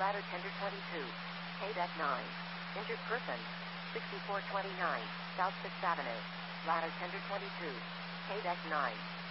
ladder tender 22. KDEC 9. Injured person. 6429, South 6th Avenue. Ladder tender 22. KDEC 9.